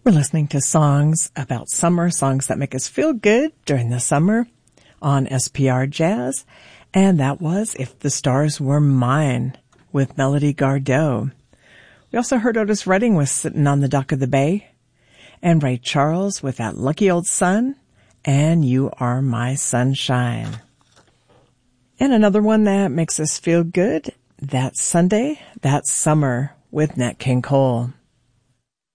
We're listening to songs about summer, songs that make us feel good during the summer on SPR Jazz. And that was If the Stars Were Mine with Melody Gardot. We also heard Otis Redding with Sitting on the Dock of the Bay, and Ray Charles with That Lucky Old Sun and You Are My Sunshine. And another one that makes us feel good, That Sunday, That Summer with Nat King Cole.